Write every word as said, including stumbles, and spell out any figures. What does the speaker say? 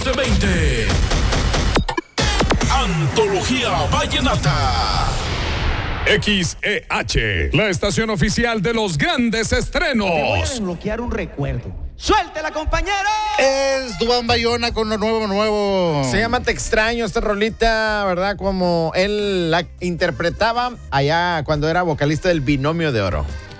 doce veinte. Antología Vallenata. X E H, la estación oficial de los grandes estrenos. Te voy a desbloquear un recuerdo. ¡Suéltela, compañero! Es Duván Bayona con lo nuevo, nuevo. Se llama Te Extraño, esta rolita, ¿verdad? Como él la interpretaba allá cuando era vocalista del Binomio de Oro.